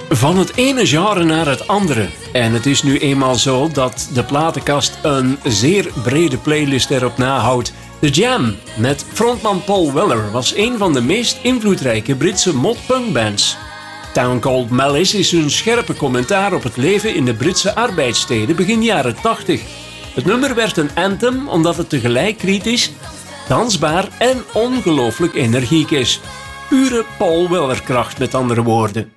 Van het ene genre naar het andere. En het is nu eenmaal zo dat de platenkast een zeer brede playlist erop nahoudt. The Jam met frontman Paul Weller was een van de meest invloedrijke Britse mod-punkbands. Town Called Malice is een scherpe commentaar op het leven in de Britse arbeidssteden begin jaren 80. Het nummer werd een anthem omdat het tegelijk kritisch, dansbaar en ongelooflijk energiek is. Pure Paul Weller kracht met andere woorden.